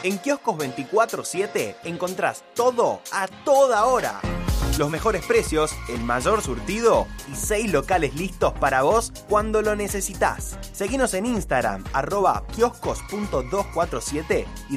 En Kioscos 24/7 encontrás todo a toda hora. Los mejores precios, el mayor surtido y 6 locales listos para vos cuando lo necesitas. Seguinos en Instagram, @kioscos.247 y